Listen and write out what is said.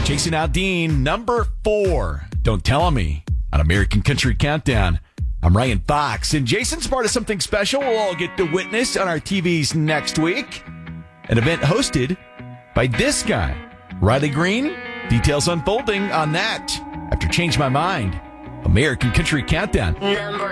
Jason Aldean, number 4. Don't Tell Me on American Country Countdown. I'm Ryan Fox, and Jason's part of something special we'll all get to witness on our TVs next week. An event hosted by this guy, Riley Green. Details unfolding on that after Change My Mind. American Country Countdown.